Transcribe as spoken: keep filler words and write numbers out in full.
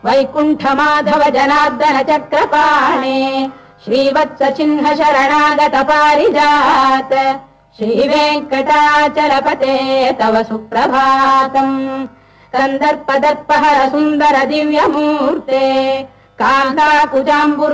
वैकुण्ठ माधव जनार्दन चक्रपाणे श्रीवत्स चिह्न शरणागत पारिजात श्रीवेङ्कटाचलपते तव सुप्रभातम् कन्दर्प दर्पहर सुन्दर दिव्यमूर्ते कान्ताकुजाम्बुरु